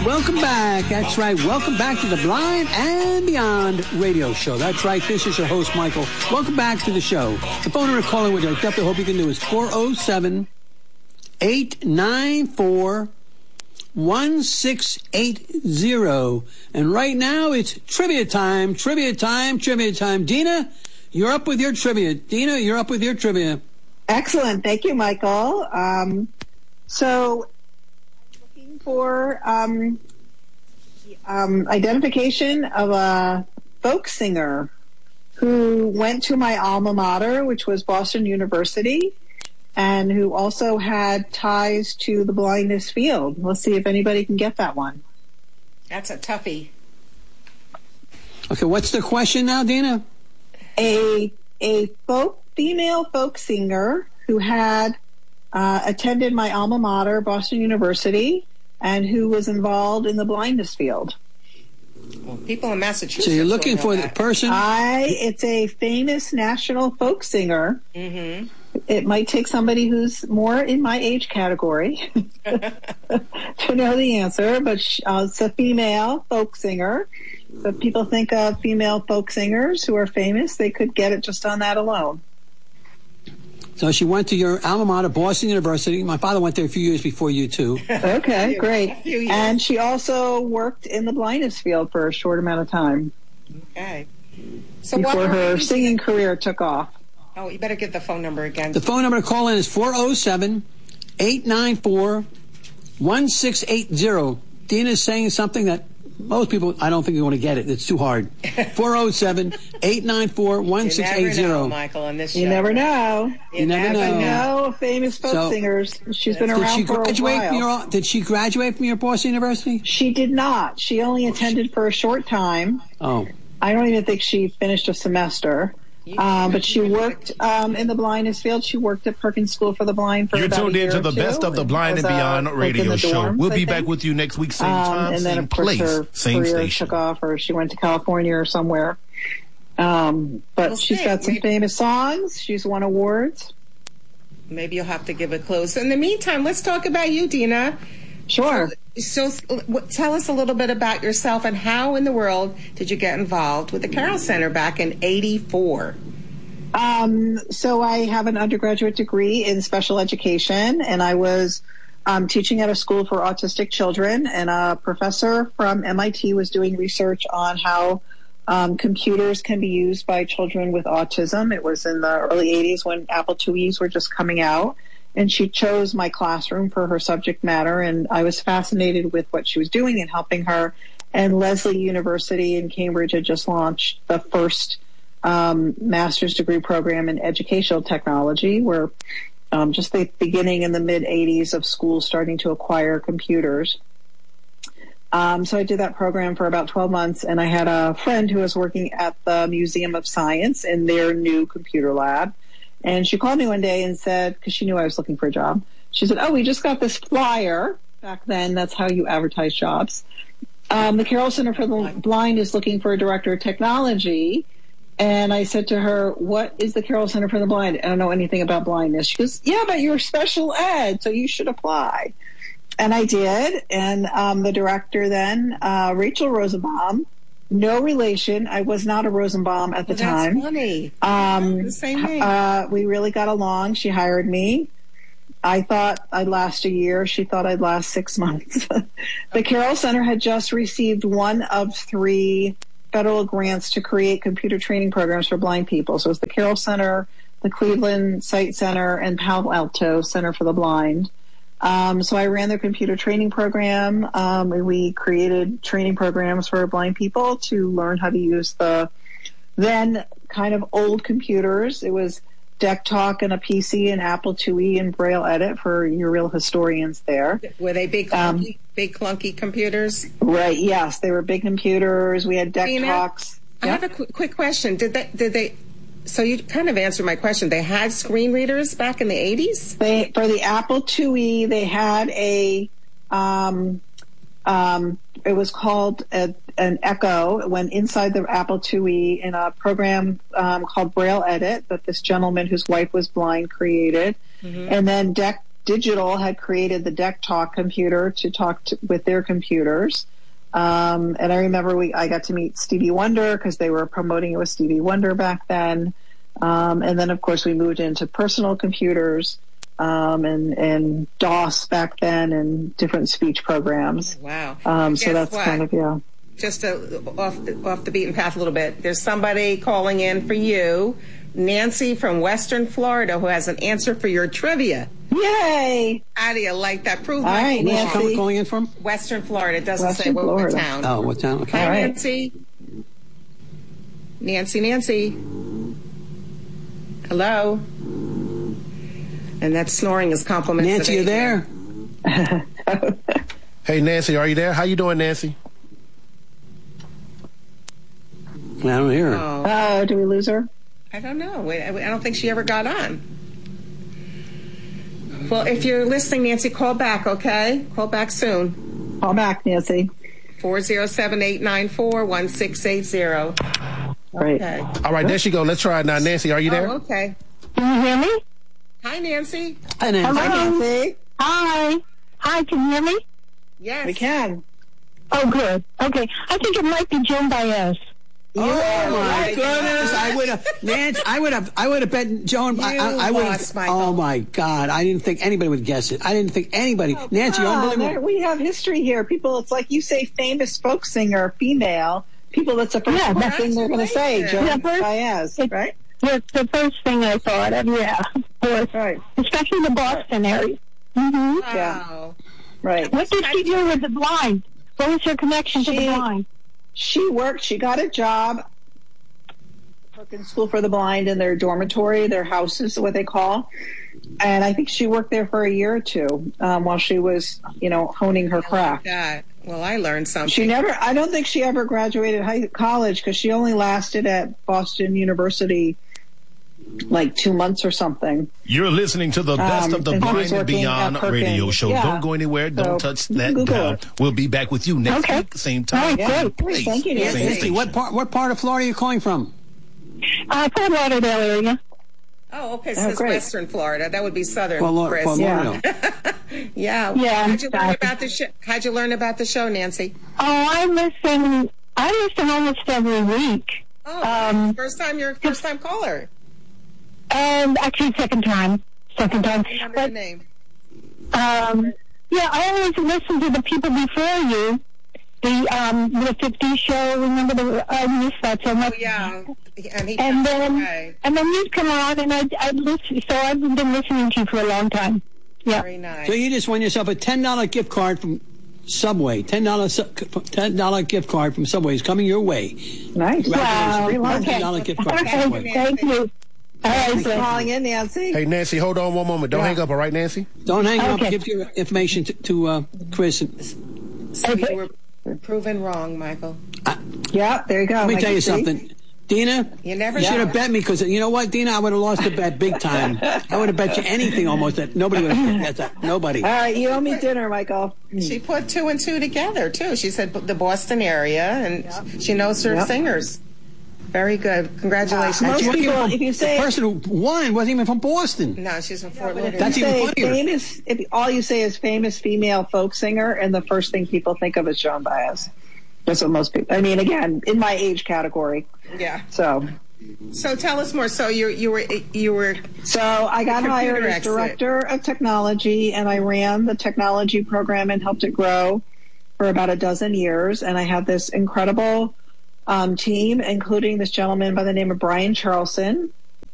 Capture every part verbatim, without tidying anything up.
Welcome back. That's right. Welcome back to the Blind and Beyond radio show. That's right. This is your host, Michael. Welcome back to the show. The phone number calling, which I definitely hope you can do, is four oh seven, eight nine four, one six eight zero. And right now it's trivia time, trivia time, trivia time. Dina, you're up with your trivia. Dina, you're up with your trivia. Excellent. Thank you, Michael. Um, so I'm looking for um, um, identification of a folk singer who went to my alma mater, which was Boston University, and who also had ties to the blindness field. Let's see if anybody can get that one. That's a toughie. Okay, what's the question now, Dina? A a folk female folk singer who had uh, attended my alma mater, Boston University, and who was involved in the blindness field. Well, people in Massachusetts. So you're looking for that. the person? I. It's a famous national folk singer. Mm-hmm. It might take somebody who's more in my age category to know the answer, but uh, it's a female folk singer. So if people think of female folk singers who are famous, they could get it just on that alone. So she went to your alma mater, Boston University. My father went there a few years before you, too. Okay, great. And she also worked in the blindness field for a short amount of time. Okay. So before what her singing career took off. Oh, you better give the phone number again. The phone number to call in is four oh seven, eight nine four, one six eight zero. Dina's saying something that most people, I don't think are going to get it. It's too hard. four oh seven, eight nine four, one six eight zero. You never know, Michael, on this show. You never know. You, you never, never know. know. Famous folk so, singers. She's been around she for a while. From your, did she graduate from your Boston University? She did not. She only attended for a short time. Oh. I don't even think she finished a semester. Um, but she worked um, in the blindness field. She worked at Perkins School for the Blind for You're about tuned a year into or the two. Best of the Blind and was, Beyond uh, radio like show. dorms, We'll be I back think. with you next week, same um, time, and then, same of course, place, her same career station. took off, or she went to California or somewhere. Um, but Well, she's say, got some maybe- famous songs. She's won awards. Maybe you'll have to give it close. In the meantime, let's talk about you, Dina. Sure. So, so w- tell us a little bit about yourself and how in the world did you get involved with the Carroll Center back in eighty-four? Um, so I have an undergraduate degree in special education, and I was um, teaching at a school for autistic children, and a professor from M I T was doing research on how um, computers can be used by children with autism. It was in the early eighties when Apple IIe's were just coming out, and she chose my classroom for her subject matter, and I was fascinated with what she was doing and helping her. And Lesley University in Cambridge had just launched the first Um, master's degree program in educational technology, where um, just the beginning in the mid eighties of schools starting to acquire computers. Um, so I did that program for about twelve months, and I had a friend who was working at the Museum of Science in their new computer lab. And she called me one day and said, because she knew I was looking for a job, she said, oh, we just got this flyer. Back then, that's how you advertise jobs. Um, the Carroll Center for the Blind is looking for a director of technology. And I said to her, what is the Carroll Center for the Blind? I don't know anything about blindness. She goes, yeah, but you're special ed, so you should apply. And I did. And um, the director then, uh, Rachel Rosenbaum, no relation. I was not a Rosenbaum at the Well, time. That's funny. Um, The same name. uh, we really got along. She hired me. I thought I'd last a year. She thought I'd last six months. The Carroll Center had just received one of three federal grants to create computer training programs for blind people. So it was the Carroll Center, the Cleveland Sight Center, and Palo Alto Center for the Blind. Um, so I ran their computer training program. Um, we created training programs for blind people to learn how to use the then kind of old computers. It was Deck Talk and a P C and Apple IIe and Braille Edit for your real historians there. Were they big, clunky, um, big clunky computers? Right. Yes, they were big computers. We had Deck Tina, Talks. I yep. have a qu- quick question. Did they? Did they? So you kind of answered my question. They had screen readers back in the eighties? They for the Apple IIe, they had a. Um, um, it was called a, an Echo. It went inside the Apple IIe in a program um, called Braille Edit that this gentleman whose wife was blind created. Mm-hmm. And then Deck Digital had created the Deck Talk computer to talk to, with their computers. Um, and I remember we, I got to meet Stevie Wonder because they were promoting it with Stevie Wonder back then. Um, and then, of course, we moved into personal computers um, and, and DOS back then and different speech programs. Wow. Um, so that's what? kind of, yeah. Just to, off, the, off the beaten path a little bit, there's somebody calling in for you, Nancy from Western Florida, who has an answer for your trivia. Yay! How do you like that? Prove All my right, Where's Nancy. someone calling in from? Western Florida. It doesn't Western say what, what Florida. town. Oh, what town? Okay. Hi, All right. Nancy. Nancy, Nancy. Hello. And that snoring is compliments. Nancy, you there? Hey, Nancy, are you there? How you doing, Nancy? I don't hear her. Oh, Oh, do we lose her? I don't know. I I don't think she ever got on. Well, if you're listening, Nancy, call back, okay? Call back soon. Call back, Nancy. four oh seven, eight nine four, one six eight zero. Right. Okay. All right, there she go. Let's try it now. Nancy, are you there? Oh, okay. Can you hear me? Hi, Nancy. Hi, Nancy. Hi, Nancy. Hi. Hi, can you hear me? Yes. We can. Oh, good. Okay. I think it might be Joan Baez. Oh my right. goodness! I would have, Nancy. I would have. I would have bet Joan. I, I, I would lost, have. Michael. Oh my God! I didn't think anybody would guess it. I didn't think anybody. Oh, Nancy, Ah, unbelievable. there- we have history here. People, it's like you say famous folk singer, female. People, that's the first Yeah, that's- thing they're going to say, Joan Yeah, first- Baez, it- right? That's the first thing I thought of, yeah, of course. Right, Especially the Boston area. Mm-hmm. Wow. right. What did she do with the blind? What was her connection to She- the blind? She worked, she got a job in School for the Blind in their dormitory, their houses, what they call. And I think she worked there for a year or two um, while she was, you know, honing her craft. That. Well, I learned something. She never, I don't think she ever graduated high college because she only lasted at Boston University like two months or something. You're listening to the best Um, of the and she was Blind and working Beyond at Perkins. radio show. Yeah. Don't go anywhere. Don't So, touch you can that Google dial. it. We'll be back with you next Okay. week, same All time. right, same great. place, Thank you, same Nancy. Nancy, station. what part? What part of Florida are you calling from? Uh, Fort Lauderdale area. Oh, okay. So Oh, it's great. Western Florida. That would be Southern, Fort Laud- Chris. Fort Yeah. Lauderdale. Yeah. Yeah, How'd you learn exactly. about the show? How'd you learn about the show, Nancy? Oh, I listen, I listen almost every week. Oh, Um, first time you're a first time caller. And actually second time. Second time. I remember But, the name. um, yeah, I always listen to the people before you. The, um, the fifty show, remember the, I miss that so much. Oh, yeah. And he And passed then, away. and then you'd come on, and I'd, I'd listen. So I've been listening to you for a long time. Yeah. Very nice. So you just won yourself a ten dollar gift card from Subway. Ten dollar ten dollar gift card from Subway is coming your way. Nice. Wow. Free lunch. Ten dollar gift card from Okay, Subway. thank you. All right, Thanks for then. calling in, Nancy. Hey, Nancy, hold on one moment. Don't Yeah. hang up, all right, Nancy? Don't hang up. Okay. Give your information to, to uh, Chris. And, So Okay. you were proven wrong, Michael. Yeah, there you go. let me Like tell you see. something. Dina, You never you should know. have bet me because you know what, Dina, I would have lost the bet big time. I would have bet you anything almost that nobody would have bet that. Nobody. All right, you owe me dinner, Michael. She put two and two together, too. She said the Boston area, and she knows her Yep. singers. Very good. Congratulations. Most Wasn't people, even- if you say the person who won wasn't even from Boston. no, she's from Fort But if Lauderdale. That's you even say funnier. famous, if all you say is famous female folk singer, and the first thing people think of is Joan Baez. That's what most people. I mean, again, in my age category. Yeah. So, So tell us more. So you you were you were so I got The computer hired as exit. director of technology, and I ran the technology program and helped it grow for about a dozen years. And I had this incredible um, team, including this gentleman by the name of Brian Charlson,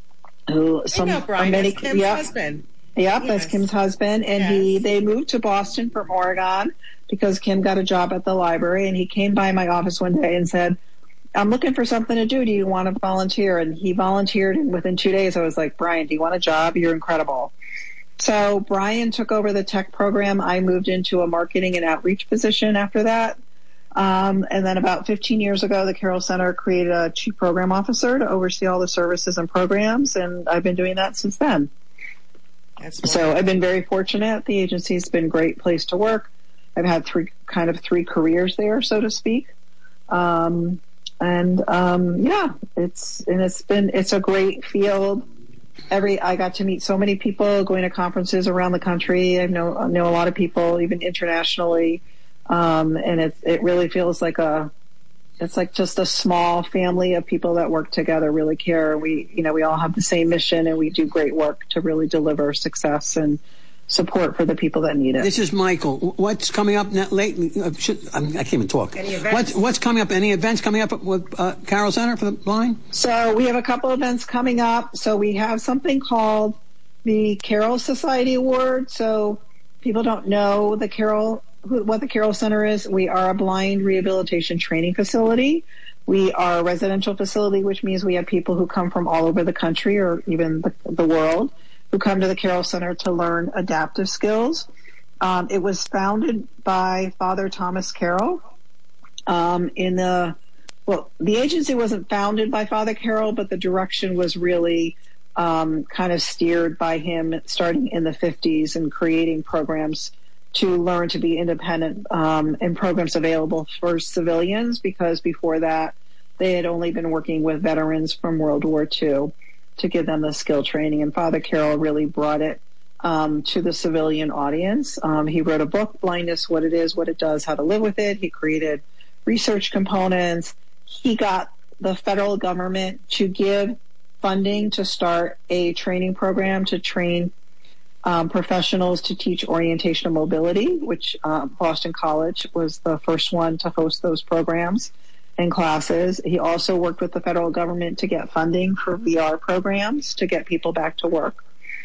who I some know Brian, many, that's Kim's yep. husband. Yep, Yes. that's Kim's husband, and he Yes. they moved to Boston from Oregon because Kim got a job at the library, and he came by my office one day and said, "I'm looking for something to do. Do you want to volunteer?" And he volunteered, and within two days, I was like, "Brian, do you want a job? You're incredible." So Brian took over the tech program. I moved into a marketing and outreach position after that. Um, and then about fifteen years ago, the Carroll Center created a chief program officer to oversee all the services and programs, and I've been doing that since then. That's So wonderful. I've been very fortunate. The agency's been a great place to work. I've had three kind of three careers there, so to speak. Um, and um, yeah, it's and it's been it's a great field every I got to meet so many people, going to conferences around the country. I know I know a lot of people, even internationally, um, and it it really feels like a it's like just a small family of people that work together, really care. We you know we all have the same mission, and we do great work to really deliver success and support for the people that need it. This is Michael. What's coming up lately? Uh, should, I, mean, I can't even talk. Any events? What's, what's coming up? Any events coming up with uh, Carroll Center for the Blind? So we have a couple events coming up. So we have something called the Carroll Society Award. So people don't know the Carroll, who, what the Carroll Center is. We are a blind rehabilitation training facility. We are a residential facility, which means we have people who come from all over the country or even the, the world who come to the Carroll Center to learn adaptive skills. Um, it was founded by Father Thomas Carroll. Um, in the, well, the agency wasn't founded by Father Carroll, but the direction was really um, kind of steered by him starting in the fifties and creating programs to learn to be independent um, and programs available for civilians, because before that, they had only been working with veterans from World War Two. To give them the skill training. And Father Carroll really brought it um, to the civilian audience. Um, he wrote a book, Blindness, What It Is, What It Does, How to Live With It. He created research components. He got the federal government to give funding to start a training program to train um, professionals to teach orientation and mobility, which uh, Boston College was the first one to host those programs and classes. He also worked with the federal government to get funding for V R programs to get people back to work.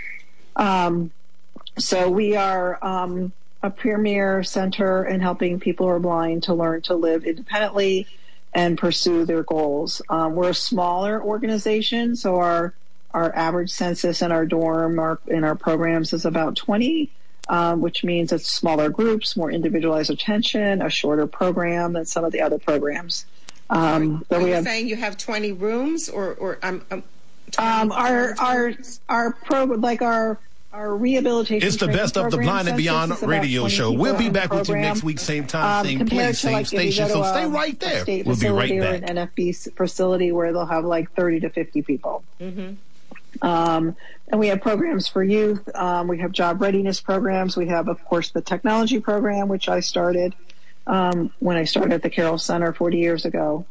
Um, so we are um, a premier center in helping people who are blind to learn to live independently and pursue their goals. Um, we're a smaller organization, so our our average census in our dorm our, in our programs is about twenty, um, which means it's smaller groups, more individualized attention, a shorter program than some of the other programs. Um, Are we you have, saying you have twenty rooms, or or um, um, um our our our program like our our rehabilitation. It's the best of the Blind and Beyond radio show. We'll be back with you next week, same time, same place, same station. So stay right there. We'll be right back. An N F B facility where they'll have like thirty to fifty people. Mm-hmm. Um, and we have programs for youth. Um, we have job readiness programs. We have, of course, the technology program, which I started um, when I started at the Carroll Center forty years ago.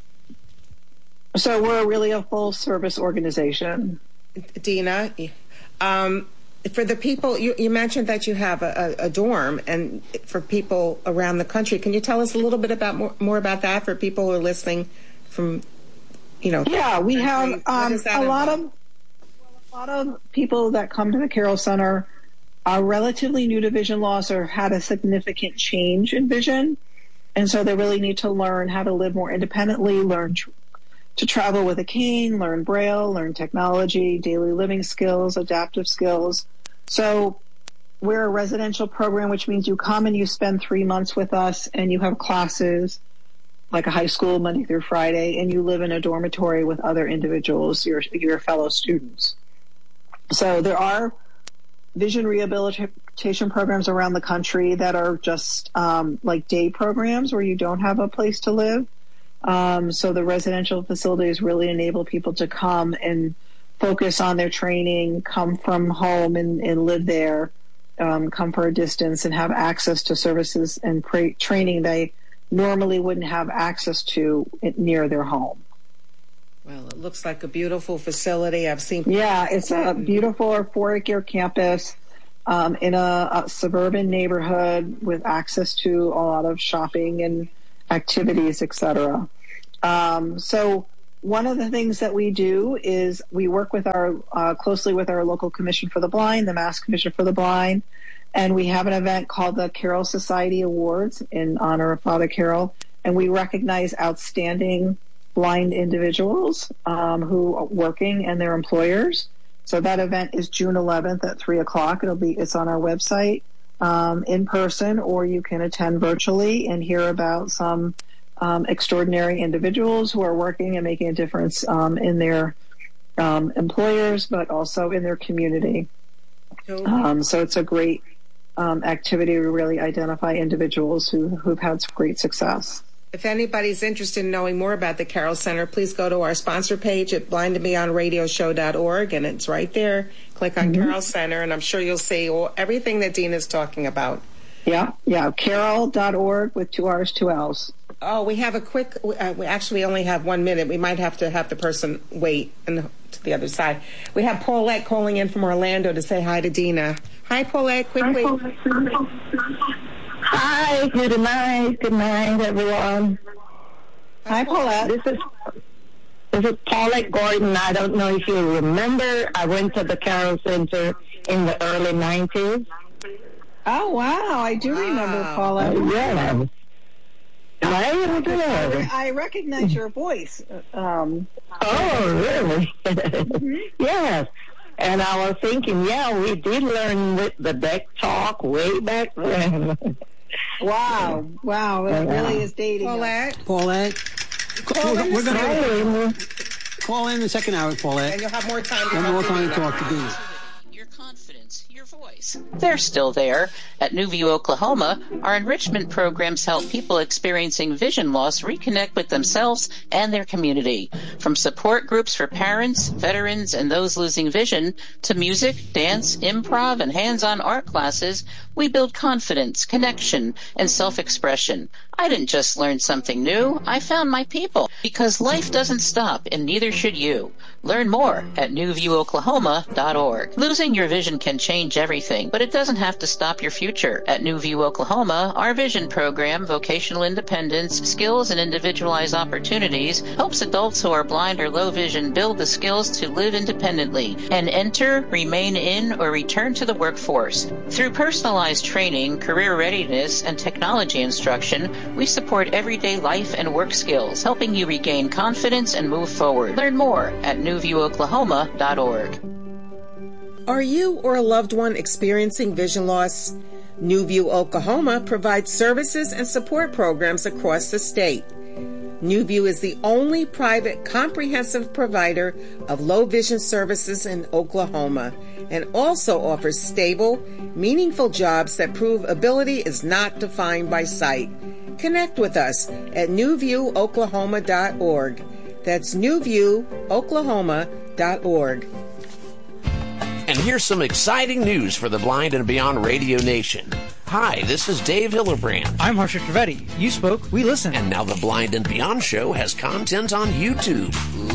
So we're really a full service organization. Dina, um, for the people, you, you mentioned that you have a, a, a dorm, and for people around the country, can you tell us a little bit about more, more about that for people who are listening from, you know? Yeah, we have um, a lot of a lot of people that come to the Carroll Center are relatively new to vision loss or had a significant change in vision, and so they really need to learn how to live more independently, learn tr- to travel with a cane, learn Braille, learn technology, daily living skills, adaptive skills. So we're a residential program, which means you come and you spend three months with us and you have classes like a high school Monday through Friday, and you live in a dormitory with other individuals, your, your fellow students. So there are vision rehabilitation programs around the country that are just um, like day programs where you don't have a place to live. Um, so the residential facilities really enable people to come and focus on their training, come from home and, and live there, um, come for a distance and have access to services and pra- training they normally wouldn't have access to it near their home. Well, it looks like a beautiful facility. I've seen. Yeah, it's a beautiful four-acre campus um, in a, a suburban neighborhood with access to a lot of shopping and activities, et cetera. Um, so one of the things that we do is we work with our uh, closely with our local Commission for the Blind, the Mass Commission for the Blind, and we have an event called the Carroll Society Awards in honor of Father Carroll, and we recognize outstanding blind individuals um, who are working and their employers. So that event is June eleventh at three o'clock. It'll be it's on our website. Um, in person, or you can attend virtually and hear about some um, extraordinary individuals who are working and making a difference um, in their um, employers, but also in their community. Um, so it's a great um, activity to really identify individuals who, who've had some great success. If anybody's interested in knowing more about the Carroll Center, please go to our sponsor page at blind and beyond radio show dot org, and it's right there. Click on mm-hmm. Carroll Center, and I'm sure you'll see all, everything that Dina's talking about. Yeah, yeah, carroll dot org with two R's, two L's. Oh, we have a quick, uh, we actually only have one minute. We might have to have the person wait and to the other side. We have Paulette calling in from Orlando to say hi to Dina. Hi, Paulette, quickly. Hi, good night, good night, everyone. Hi, Paulette. This is this is Paulette Gordon. I don't know if you remember, I went to the Carroll Center in the early nineties. Oh, wow, I do remember, wow. Paulette. Uh, yeah. I, I recognize your voice. Um, oh, really? Mm-hmm. Yes. And I was thinking, yeah, we did learn with the deck talk way back then. Wow. Wow. It yeah. really is dating. Paulette. Us. Paulette. Call we're, in we're going to call in the second hour, Paulette. And you'll have more time to and talk more to time Dina. to talk to Dina. Your confidence, your voice. They're still there. At New View, Oklahoma, our enrichment programs help people experiencing vision loss reconnect with themselves and their community. From support groups for parents, veterans, and those losing vision, to music, dance, improv, and hands-on art classes, we build confidence, connection, and self-expression. I didn't just learn something new. I found my people. Because life doesn't stop, and neither should you. Learn more at new view oklahoma dot org. Losing your vision can change everything, but it doesn't have to stop your future. At New View Oklahoma, our vision program, Vocational Independence, Skills and Individualized Opportunities, helps adults who are blind or low vision build the skills to live independently and enter, remain in, or return to the workforce. Through personalized training, career readiness, and technology instruction, we support everyday life and work skills, helping you regain confidence and move forward. Learn more at new view oklahoma dot org. Are you or a loved one experiencing vision loss? New View Oklahoma provides services and support programs across the state. New View is the only private comprehensive provider of low vision services in Oklahoma and also offers stable, meaningful jobs that prove ability is not defined by sight. Connect with us at new view oklahoma dot org. That's new view oklahoma dot org. And here's some exciting news for the Blind and Beyond Radio Nation. Hi, this is Dave Hillerbrand. I'm Harsha Trivedi. You spoke, we listened. And now the Blind and Beyond show has content on YouTube.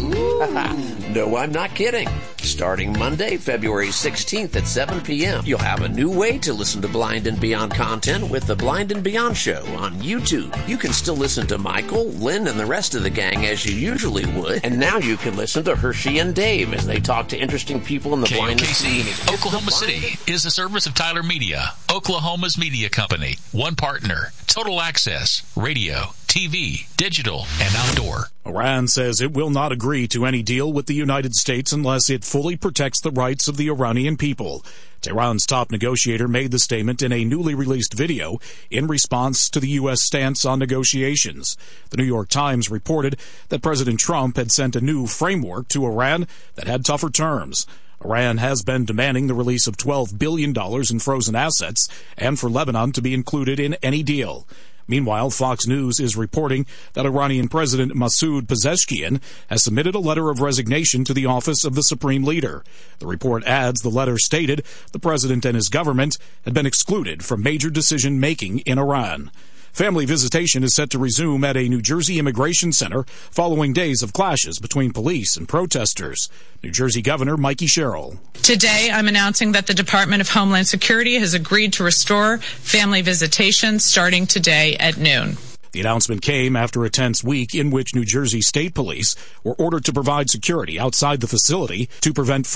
No, I'm not kidding. Starting Monday, February sixteenth at seven p.m., you'll have a new way to listen to Blind and Beyond content with the Blind and Beyond show on YouTube. You can still listen to Michael, Lynn, and the rest of the gang as you usually would. And now you can listen to Hershey and Dave as they talk to interesting people in the blind community. Oklahoma City is a service of Tyler Media, Oklahoma's media company. One partner, total access, radio, T V, digital, and outdoor. Iran says it will not agree to any deal with the United States unless it fully protects the rights of the Iranian people. Tehran's top negotiator made the statement in a newly released video in response to the U S stance on negotiations. The New York Times reported that President Trump had sent a new framework to Iran that had tougher terms. Iran has been demanding the release of twelve billion dollars in frozen assets and for Lebanon to be included in any deal. Meanwhile, Fox News is reporting that Iranian President Masoud Pezeshkian has submitted a letter of resignation to the office of the Supreme Leader. The report adds the letter stated the president and his government had been excluded from major decision-making in Iran. Family visitation is set to resume at a New Jersey immigration center following days of clashes between police and protesters. New Jersey Governor Mikey Sherrill. Today, I'm announcing that the Department of Homeland Security has agreed to restore family visitation starting today at noon. The announcement came after a tense week in which New Jersey State Police were ordered to provide security outside the facility to prevent